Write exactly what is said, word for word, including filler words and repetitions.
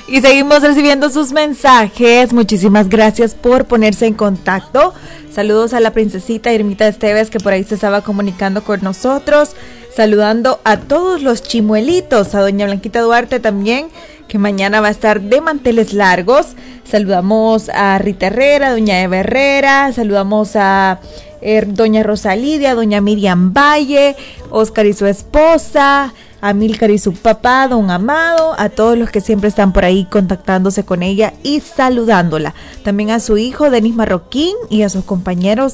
Y seguimos recibiendo sus mensajes. Muchísimas gracias por ponerse en contacto. Saludos a la princesita Irmita Esteves, que por ahí se estaba comunicando con nosotros. Saludando a todos los chimuelitos, a doña Blanquita Duarte también, que mañana va a estar de manteles largos. Saludamos a Rita Herrera, doña Eva Herrera, saludamos a eh, doña Rosa Lidia, doña Miriam Valle, Oscar y su esposa, a Milcar y su papá, don Amado, a todos los que siempre están por ahí contactándose con ella y saludándola. También a su hijo, Denis Marroquín, y a sus compañeros